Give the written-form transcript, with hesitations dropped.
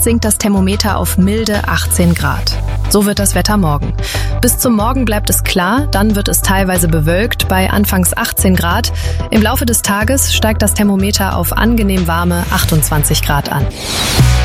sinkt das Thermometer auf milde 18 Grad. So wird das Wetter morgen. Bis zum Morgen bleibt es klar, dann wird es teilweise bewölkt bei anfangs 18 Grad. Im Laufe des Tages steigt das Thermometer auf angenehm warme 28 Grad an.